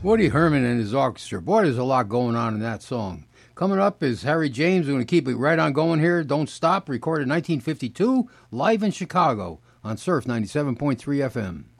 Woody Herman and his orchestra. Boy, there's a lot going on in that song. Coming up is Harry James. We're going to keep it right on going here. Don't Stop, recorded in 1952, live in Chicago on Surf 97.3 FM.